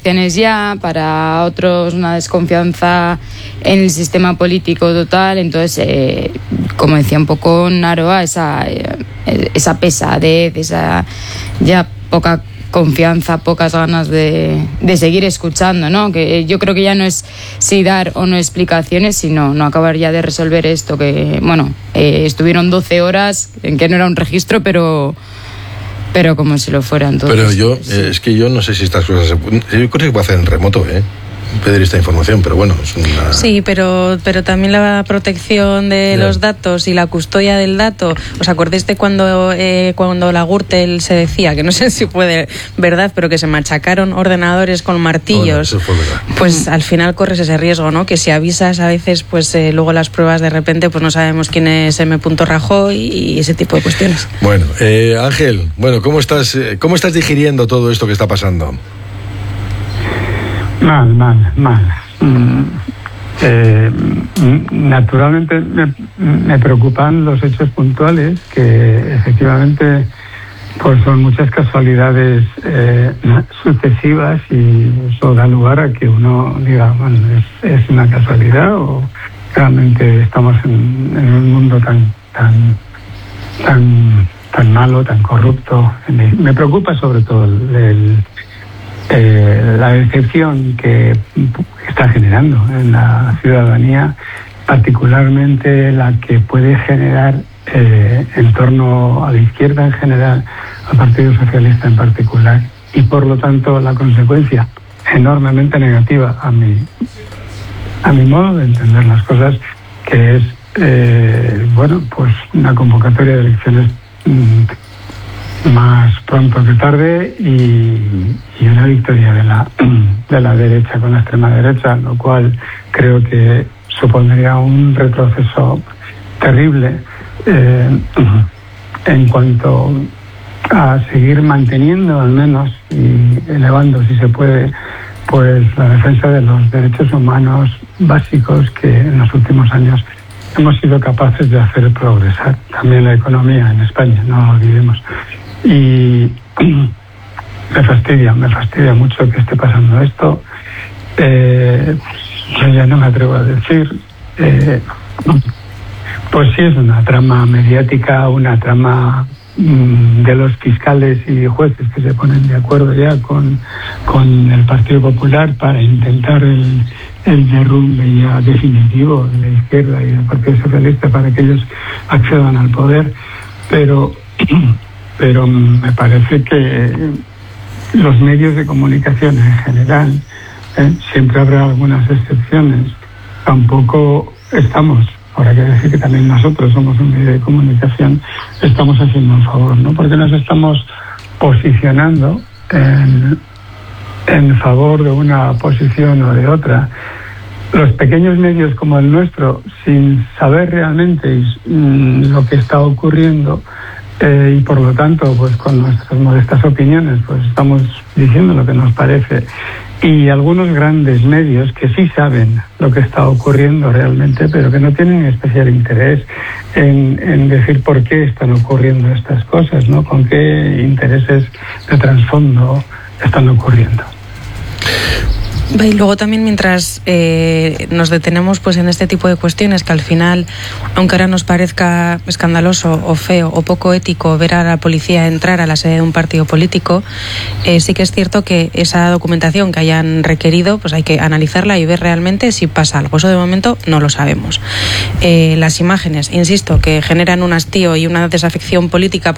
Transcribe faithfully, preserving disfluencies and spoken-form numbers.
elecciones ya, para otros una desconfianza en el sistema político total. Entonces, eh, como decía un poco Naroa, esa, eh, esa pesadez, esa ya poca confianza, pocas ganas de, de seguir escuchando, ¿no? Que yo creo que ya no es si dar o no explicaciones, sino no acabar ya de resolver esto, que, bueno, eh, estuvieron doce horas en que no era un registro, pero pero como si lo fueran todos. Pero yo, eh, es que yo no sé si estas cosas se, yo creo que se puede hacer en remoto, ¿eh? Pedir esta información, pero bueno, es una... Sí, pero pero también la protección de yeah. los datos y la custodia del dato. ¿Os acordáis de cuando eh, cuando la Gürtel se decía, que no sé si fue verdad, pero que se machacaron ordenadores con martillos? Bueno, eso fue verdad. Pues al final corres ese riesgo, ¿no? Que si avisas a veces, pues eh, luego las pruebas de repente, pues no sabemos quién es M. Rajoy y ese tipo de cuestiones. Bueno, eh, Ángel, bueno, ¿cómo estás, cómo estás digiriendo todo esto que está pasando? Mal, mal, mal. Mm, eh, naturalmente me, me preocupan los hechos puntuales, que efectivamente pues son muchas casualidades eh, sucesivas, y eso da lugar a que uno diga, bueno, es, es una casualidad o realmente estamos en, en un mundo tan tan tan tan malo, tan corrupto. Me preocupa sobre todo el, el Eh, la decepción que está generando en la ciudadanía, particularmente la que puede generar eh, en torno a la izquierda en general, al Partido Socialista en particular, y por lo tanto la consecuencia enormemente negativa a mi a mi modo de entender las cosas, que es eh, bueno, pues una convocatoria de elecciones mmm, más pronto que tarde, y, y una victoria de la de la derecha con la extrema derecha, lo cual creo que supondría un retroceso terrible eh, en cuanto a seguir manteniendo, al menos, y elevando, si se puede, pues la defensa de los derechos humanos básicos que en los últimos años hemos sido capaces de hacer progresar. También la economía en España, no lo olvidemos. Y me fastidia, me fastidia mucho que esté pasando esto. Eh, yo ya no me atrevo a decir. Eh, pues sí, es una trama mediática, una trama mmm, de los fiscales y jueces que se ponen de acuerdo ya con, con el Partido Popular para intentar el, el derrumbe ya definitivo de la izquierda y del Partido Socialista para que ellos accedan al poder. Pero... pero me parece que los medios de comunicación en general, eh, siempre habrá algunas excepciones, tampoco estamos, ahora hay que decir que también nosotros somos un medio de comunicación, estamos haciendo un favor, ¿no? Porque nos estamos posicionando en, en favor de una posición o de otra. Los pequeños medios como el nuestro, sin saber realmente mm, lo que está ocurriendo, Eh, y por lo tanto, pues con nuestras modestas opiniones, pues estamos diciendo lo que nos parece. Y algunos grandes medios que sí saben lo que está ocurriendo realmente, pero que no tienen especial interés en, en decir por qué están ocurriendo estas cosas, ¿no? Con qué intereses de trasfondo están ocurriendo. Y luego también, mientras eh, nos detenemos pues en este tipo de cuestiones, que al final, aunque ahora nos parezca escandaloso o feo o poco ético ver a la policía entrar a la sede de un partido político, eh, sí que es cierto que esa documentación que hayan requerido, pues hay que analizarla y ver realmente si pasa algo. Eso de momento no lo sabemos. Eh, las imágenes, insisto, que generan un hastío y una desafección política